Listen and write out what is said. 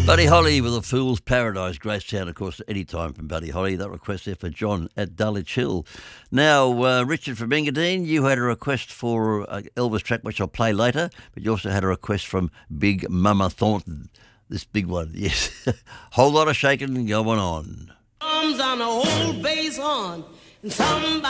Buddy Holly with a Fool's Paradise. Great sound, of course, any time from Buddy Holly. That request there for John at Dulwich Hill. Now, Richard from Engadine, you had a request for Elvis track, which I'll play later, but you also had a request from Big Mama Thornton. This big one, yes. Whole lot of shaking going on. Arms on a old bass horn, and somebody